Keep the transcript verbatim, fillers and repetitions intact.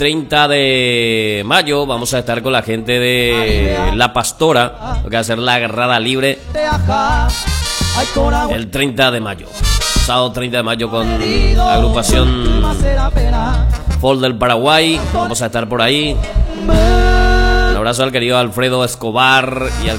treinta de mayo vamos a estar con la gente de La Pastora, lo que va a ser la agarrada libre el treinta de mayo. Sábado treinta de mayo con la agrupación Folk del Paraguay. Vamos a estar por ahí. Un abrazo al querido Alfredo Escobar y al